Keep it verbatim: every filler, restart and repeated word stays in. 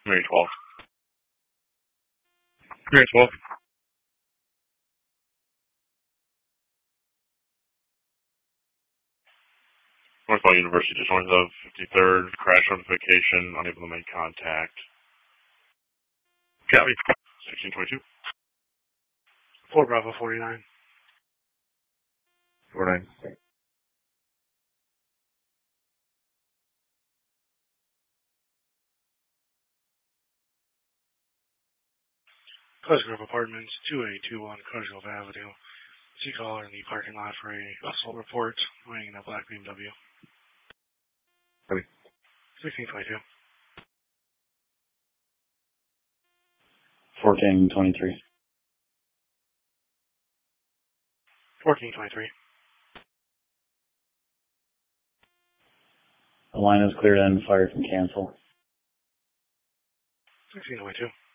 Mary twelve. Mary twelve. Northwell University, just north of fifty-third, crash notification, unable to make contact. Copy. sixteen twenty-two. four Bravo forty-nine. forty-nine. Cosgrove Apartments, two eight two one Cosgrove Avenue. See caller in the parking lot for a assault report, weighing in a black B M W. Copy. sixteen twenty-two. fourteen twenty-three. fourteen twenty-three. The line is cleared and fire can cancel. sixteen twenty-two.